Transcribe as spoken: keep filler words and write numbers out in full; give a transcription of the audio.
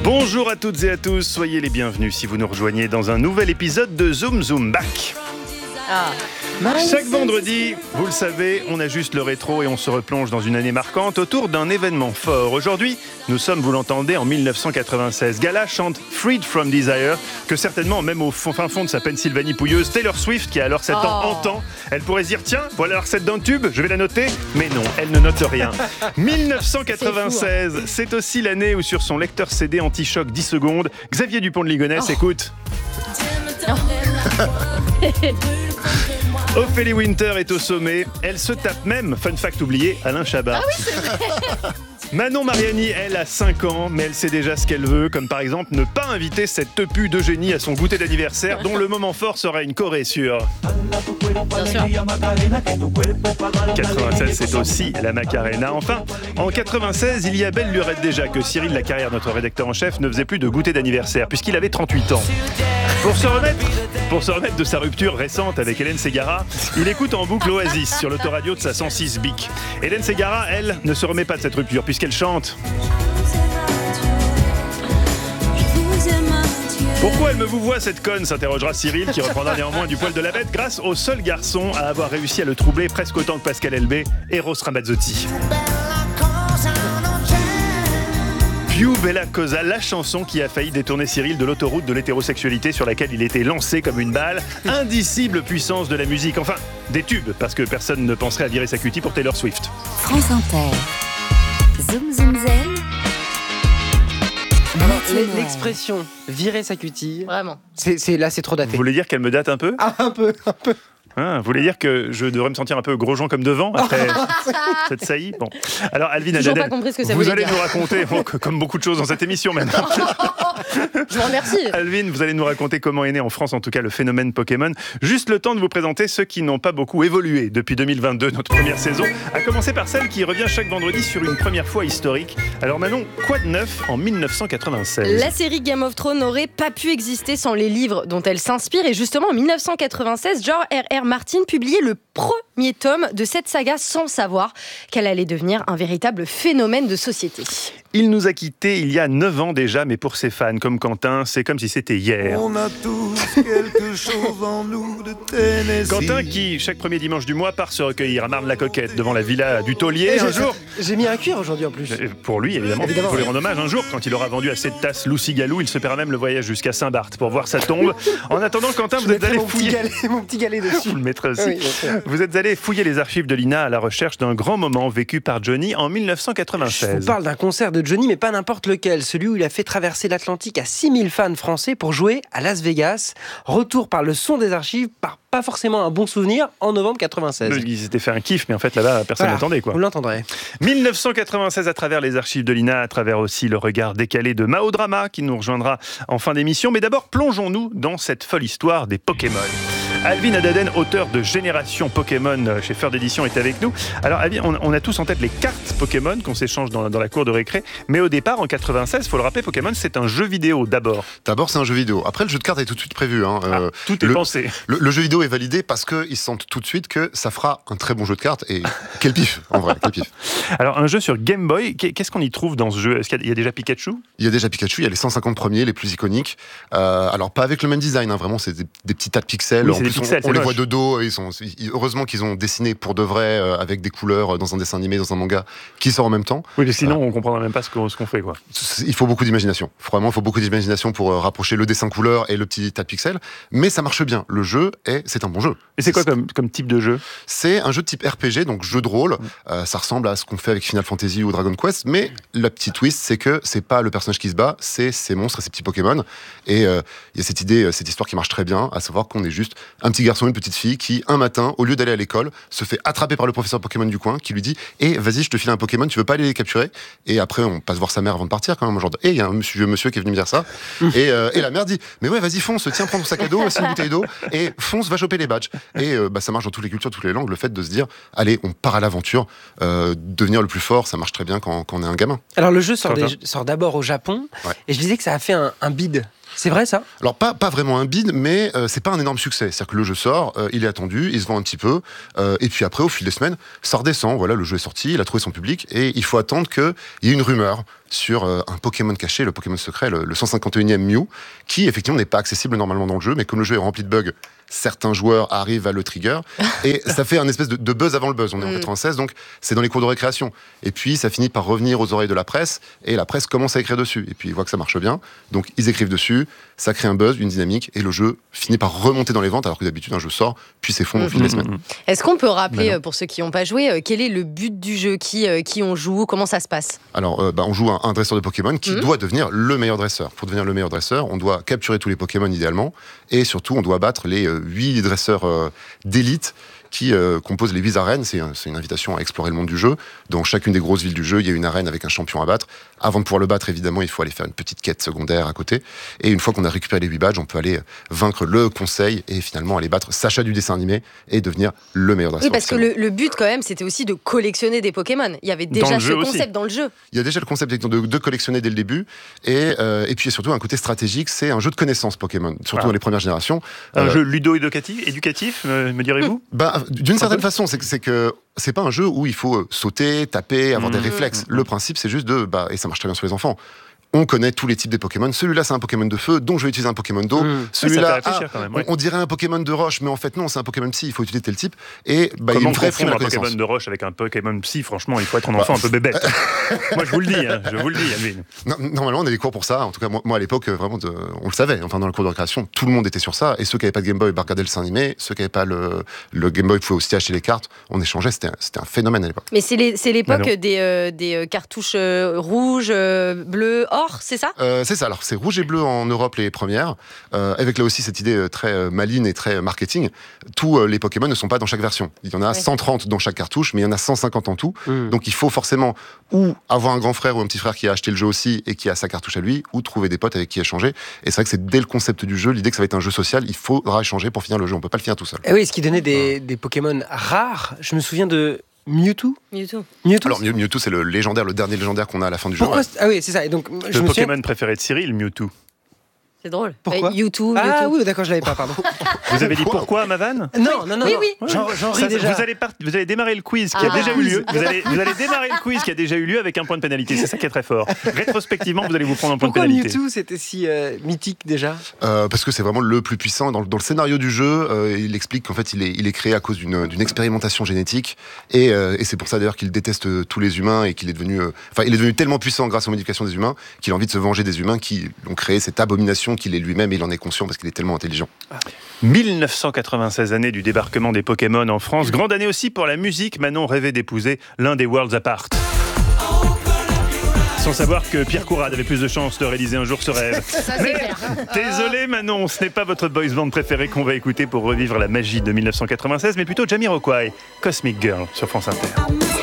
Bonjour à toutes et à tous, soyez les bienvenus si vous nous rejoignez dans un nouvel épisode de Zoom Zoom Back. Ah. Chaque vendredi, vous le savez, on ajuste le rétro et on se replonge dans une année marquante autour d'un événement fort. Aujourd'hui, nous sommes, vous l'entendez, en mille neuf cent quatre-vingt-seize. Gala chante Freed from Desire, que certainement, même au fin fond de sa Pennsylvanie pouilleuse, Taylor Swift, qui a alors sept ans, Oh. entend. Elle pourrait se dire, tiens, voilà la recette d'un tube, je vais la noter. Mais non, elle ne note rien. mille neuf cent quatre-vingt-seize, c'est, fou, hein. C'est aussi l'année où sur son lecteur C D anti-choc dix secondes, Xavier Dupont de Ligonnès, oh. écoute. Ophélie Winter est au sommet. Elle se tape même, fun fact oublié, Alain Chabat. Ah oui, c'est vrai. Manon Mariani, elle, a cinq ans, mais elle sait déjà ce qu'elle veut, comme par exemple ne pas inviter cette tepu d'Eugénie à son goûter d'anniversaire, dont le moment fort sera une choré sur. Bien sûr. quatre-vingt-seize, c'est aussi la Macarena. Enfin, en quatre-vingt-seize, il y a belle lurette déjà que Cyril Lacarrière, notre rédacteur en chef, ne faisait plus de goûter d'anniversaire, puisqu'il avait trente-huit ans. Pour se remettre, pour se remettre de sa rupture récente avec Hélène Ségara, il écoute en boucle Oasis sur l'autoradio de sa cent six Bic. Hélène Ségara, elle, ne se remet pas de cette rupture, puisqu'elle chante. Pourquoi elle me vous voit cette conne, s'interrogera Cyril, qui reprendra néanmoins du poil de la bête grâce au seul garçon à avoir réussi à le troubler presque autant que Pascal Elbé, Eros Ramazzotti. Più Bella Cosa, la chanson qui a failli détourner Cyril de l'autoroute de l'hétérosexualité sur laquelle il était lancé comme une balle. Indicible puissance de la musique, enfin des tubes, parce que personne ne penserait à virer sa cutie pour Taylor Swift. France Inter. Zoom Zoom Zen. Alors, l'expression virer sa cutie, vraiment. C'est, c'est, là c'est trop daté. Vous voulez dire qu'elle me date un peu ? Ah, un peu, un peu. Ah, vous voulez dire que je devrais me sentir un peu Grosjean comme devant après cette saillie ? Bon. Alors, Alvin Toujours Adadel, pas compris ce que ça vous voulait allez dire. nous raconter, bon, comme beaucoup de choses dans cette émission même. Je vous remercie. Alvin, vous allez nous raconter comment est né en France, en tout cas, le phénomène Pokémon. Juste le temps de vous présenter ceux qui n'ont pas beaucoup évolué depuis deux mille vingt-deux, notre première saison, à commencer par celle qui revient chaque vendredi sur une première fois historique. Alors Manon, quoi de neuf en mille neuf cent quatre-vingt-seize ? La série Game of Thrones n'aurait pas pu exister sans les livres dont elle s'inspire. Et justement, en mille neuf cent quatre-vingt-seize, George R R. Martin publiait le premier tome de cette saga sans savoir qu'elle allait devenir un véritable phénomène de société. Il nous a quittés il y a neuf ans déjà, mais pour ses fans comme Quentin, c'est comme si c'était hier. On a tous quelque chose en nous de Tennessee. Quentin qui, chaque premier dimanche du mois, part se recueillir à Marne-la-Coquette devant la villa du taulier. Un j'ai, jour, j'ai mis un cuir aujourd'hui en plus. pour lui évidemment, il faut lui rendre hommage. Un jour, quand il aura vendu assez de tasses Lucy Galou, il se paiera même le voyage jusqu'à Saint-Barth pour voir sa tombe. En attendant, Quentin, Je vous êtes allé mon fouiller. Petit galet, mon petit galet dessus. Vous le mettrez aussi. Oui, bien sûr. Vous êtes allé fouiller les archives de l'I N A à la recherche d'un grand moment vécu par Johnny en mille neuf cent Je quatre-vingt-seize. vous parle d'un concert de Johnny, mais pas n'importe lequel. Celui où il a fait traverser l'Atlantique à six mille fans français pour jouer à Las Vegas. Retour par le son des archives, par pas forcément un bon souvenir, en novembre quatre-vingt-seize. Ils s'étaient fait un kiff, mais en fait là-bas, personne Voilà, n'attendait quoi. Vous l'entendrez. mille neuf cent quatre-vingt-seize à travers les archives de l'I N A, à travers aussi le regard décalé de Mao Drama qui nous rejoindra en fin d'émission. Mais d'abord, plongeons-nous dans cette folle histoire des Pokémon. Alvin Adadel, auteur de Génération Pokémon chez Feur d'édition, est avec nous. Alors Alvin, on, on a tous en tête les cartes Pokémon qu'on s'échange dans, dans la cour de récré. Mais au départ, en quatre-vingt-seize, il faut le rappeler, Pokémon, c'est un jeu vidéo d'abord. D'abord, c'est un jeu vidéo. Après, le jeu de cartes est tout de suite prévu. Hein. Ah, Euh, tout est le, pensé. Le, le jeu vidéo est validé parce qu'ils sentent tout de suite que ça fera un très bon jeu de cartes. Et quel pif, en vrai, quel pif. Alors, un jeu sur Game Boy, qu'est-ce qu'on y trouve dans ce jeu ? Est-ce qu'il y a déjà Pikachu ? Il y a déjà Pikachu, il y a les cent cinquante premiers, les plus iconiques. Euh, alors, pas avec le même design, hein, vraiment, c'est des, des petits tas de pixels. Oui, en c'est des plus, pixels, on, on c'est les voit moche. de dos. Ils sont, ils, heureusement qu'ils ont dessiné pour de vrai, euh, avec des couleurs, dans un dessin animé, dans un manga, qui sort en même temps. Oui, parce que sinon, Euh, on ne comprendra même pas ce qu'on, ce qu'on fait, quoi. Il faut beaucoup d'imagination. Vraiment, il faut beaucoup d'imagination pour euh, rapprocher le dessin couleur et le petit tas de pixels. Mais ça marche bien. Le jeu est, c'est un bon jeu. Et c'est quoi comme, comme type de jeu ? C'est un jeu de type R P G, donc jeu de rôle. Euh, ça ressemble à ce qu'on fait avec Final Fantasy ou Dragon Quest, mais la petite twist, c'est que c'est pas le personnage qui se bat, c'est ces monstres et ces petits Pokémon. Et il euh, y a cette idée, cette histoire qui marche très bien, à savoir qu'on est juste un petit garçon, une petite fille qui, un matin, au lieu d'aller à l'école, se fait attraper par le professeur Pokémon du coin, qui lui dit « Eh, vas-y, je te file un Pokémon, tu veux pas aller les capturer ?» Et après, on passe voir sa mère avant de partir, quand même, genre de « Eh, il y a un monsieur, monsieur qui est venu me dire ça. » et, euh, et la mère dit « Mais ouais, vas-y, fonce, tiens, prends ton sac à dos, c'est une bouteille d'eau, et fonce, va choper les badges. » Et euh, bah, ça marche dans toutes les cultures, toutes les langues, le fait de se dire « Allez, on part à l'aventure, euh, devenir le plus fort, ça marche très bien quand, quand on est un gamin. » Alors le jeu sort, Quentin. des- sort d'abord au Japon, Ouais. et je disais que ça a fait un, un bid. C'est vrai ça ? Alors pas, pas vraiment un bid, mais euh, c'est pas un énorme succès. C'est-à-dire que le jeu sort, euh, il est attendu, il se vend un petit peu, euh, et puis après, au fil des semaines, ça redescend. Voilà, le jeu est sorti, il a trouvé son public, et il faut attendre qu'il y ait une rumeur sur euh, un Pokémon caché, le Pokémon secret, le, le cent cinquante et unième Mew, qui effectivement n'est pas accessible normalement dans le jeu, mais comme le jeu est rempli de bugs, certains joueurs arrivent à le trigger, et ça fait un espèce de, de buzz avant le buzz. On est en quatre-vingt-seize, donc c'est dans les cours de récréation. Et puis ça finit par revenir aux oreilles de la presse, et la presse commence à écrire dessus. Et puis ils voient que ça marche bien, donc ils écrivent dessus, ça crée un buzz, une dynamique, et le jeu finit par remonter dans les ventes, alors que d'habitude un jeu sort, puis s'effondre au fil des semaines. Est-ce qu'on peut rappeler, bah pour ceux qui n'ont pas joué, quel est le but du jeu, qui, euh, qui on joue, comment ça se passe ? Alors, euh, bah, on joue un, un dresseur de Pokémon qui mmh. doit devenir le meilleur dresseur. Pour devenir le meilleur dresseur, on doit capturer tous les Pokémon idéalement, et surtout on doit battre les euh, huit dresseurs euh, d'élite qui euh, composent les huit arènes. C'est, c'est une invitation à explorer le monde du jeu. Dans chacune des grosses villes du jeu, il y a une arène avec un champion à battre. Avant de pouvoir le battre, évidemment, il faut aller faire une petite quête secondaire à côté. Et une fois qu'on a récupéré les huit badges, on peut aller vaincre le conseil et finalement aller battre Sacha du dessin animé et devenir le meilleur dresseur. Oui, parce que le, le but, quand même, c'était aussi de collectionner des Pokémon. Il y avait déjà ce concept aussi. dans le jeu. Il y a déjà le concept de, de collectionner dès le début. Et, euh, et puis, il y a surtout un côté stratégique. C'est un jeu de connaissances Pokémon, surtout ah. dans les premières générations. Un euh, jeu ludo-éducatif, éducatif, me, me direz-vous ? bah, D'une certaine façon, c'est que, c'est que c'est pas un jeu où il faut sauter, taper, avoir mmh. des réflexes. Mmh. Le principe, c'est juste de... Bah, et ça marche très bien sur les enfants. On connaît tous les types des Pokémon. Celui-là, c'est un Pokémon de feu, donc je vais utiliser un Pokémon d'eau. Mmh. Celui-là, ah, même, ouais. on, on dirait un Pokémon de roche, mais en fait, non, c'est un Pokémon psy, il faut utiliser tel type. Et bah, comment il y a une vraie confondre un Pokémon de roche avec un Pokémon psy ? Franchement, il faut être un enfant bah, un peu bébête. Moi, je vous le dis, hein, je vous le dis, Alvin. Non, normalement, on a des cours pour ça. En tout cas, moi, moi à l'époque, vraiment, de, on le savait. Enfin, dans le cours de récréation, tout le monde était sur ça. Et ceux qui n'avaient pas de Game Boy, bah, regardaient le dessin animé. Ceux qui n'avaient pas le, le Game Boy pouvaient aussi acheter les cartes. On échangeait, c'était, c'était un phénomène à l'époque. Mais c'est, les, c'est l'époque des, euh, des cartouches euh, rouges, euh, bleues, or, c'est ça euh, C'est ça, alors c'est rouge et bleu en Europe les premières, euh, avec là aussi cette idée très maligne et très marketing. Tous euh, les Pokémon ne sont pas dans chaque version. Il y en a oui. cent trente dans chaque cartouche, mais il y en a cent cinquante en tout. Mmh. Donc il faut forcément ou avoir un grand frère ou un petit frère qui a acheté le jeu aussi et qui a sa cartouche à lui, ou trouver des potes avec qui échanger. Et c'est vrai que c'est dès le concept du jeu, l'idée que ça va être un jeu social, il faudra échanger pour finir le jeu. On peut pas le finir tout seul. Et oui, ce qui donnait des, des Pokémon rares. Je me souviens de Mewtwo. Mewtwo. Mewtwo. Alors Mewtwo, c'est le légendaire, le dernier légendaire qu'on a à la fin du Pourquoi jeu. Ouais. Ah oui, c'est ça. Et donc, le je me Pokémon souviens... préféré de Cyril, Mewtwo. C'est drôle. Pourquoi euh, YouTube, Ah YouTube. oui, d'accord, je l'avais pas, pardon. Vous avez dit pourquoi, ma vanne ? Non, non, non. Oui, non. oui. J'en, j'en ris Ça, déjà. Vous allez, part... vous allez démarrer le quiz qui ah, a déjà quiz. eu lieu. Vous allez, vous allez démarrer le quiz qui a déjà eu lieu avec un point de pénalité. C'est ça qui est très fort. Rétrospectivement, vous allez vous prendre un point Pourquoi de pénalité. Pourquoi Mewtwo, c'était si euh, mythique déjà euh, Parce que c'est vraiment le plus puissant. Dans le, dans le scénario du jeu, euh, il explique qu'en fait, il est, il est créé à cause d'une, d'une expérimentation génétique. Et, euh, et c'est pour ça d'ailleurs qu'il déteste tous les humains et qu'il est devenu... Enfin, euh, il est devenu tellement puissant grâce aux modifications des humains qu'il a envie de se venger des humains qui ont créé cette abomination qu'il est lui-même et il en est conscient parce qu'il est tellement intelligent. dix-neuf cent quatre-vingt-seize années du débarquement des Pokémon en France. Grande année aussi pour la musique. Manon rêvait d'épouser l'un des Worlds Apart. Sans savoir que Pierre Courade avait plus de chances de réaliser un jour ce rêve. Ça, Mais, clair. désolé Manon, ce n'est pas votre boys band préféré qu'on va écouter pour revivre la magie de dix-neuf cent quatre-vingt-seize, mais plutôt Jamiroquai, Cosmic Girl sur France Inter.